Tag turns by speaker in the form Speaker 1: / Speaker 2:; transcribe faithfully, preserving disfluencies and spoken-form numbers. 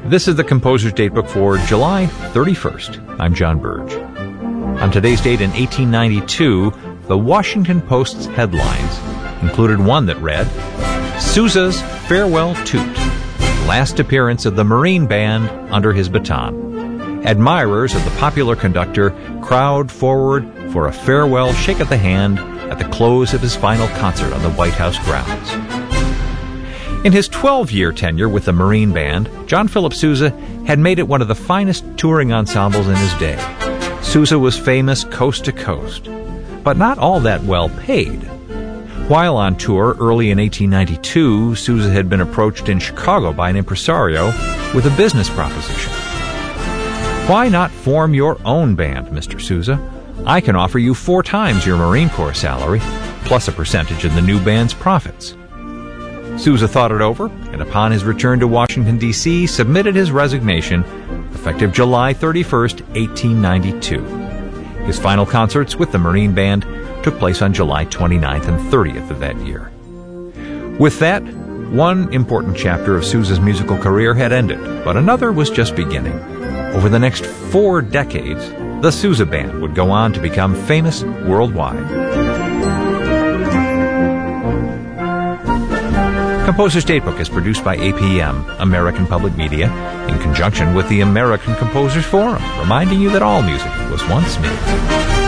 Speaker 1: This is the Composer's Datebook for July thirty-first. I'm John Burge. On today's date in eighteen ninety-two, the Washington Post's headlines included one that read, Sousa's Farewell Toot, last appearance of the Marine Band under his baton. Admirers of the popular conductor crowd forward for a farewell shake of the hand at the close of his final concert on the White House grounds. In his twelve-year tenure with the Marine Band, John Philip Sousa had made it one of the finest touring ensembles in his day. Sousa was famous coast to coast, but not all that well paid. While on tour early in eighteen ninety-two, Sousa had been approached in Chicago by an impresario with a business proposition. Why not form your own band, Mister Sousa? I can offer you four times your Marine Corps salary, plus a percentage in the new band's profits. Sousa thought it over, and upon his return to Washington, D C, submitted his resignation, effective July thirty-first, eighteen ninety-two. His final concerts with the Marine Band took place on July twenty-ninth and thirtieth of that year. With that, one important chapter of Sousa's musical career had ended, but another was just beginning. Over the next four decades, the Sousa Band would go on to become famous worldwide. Composer's Datebook is produced by A P M, American Public Media, in conjunction with the American Composers Forum, reminding you that all music was once made.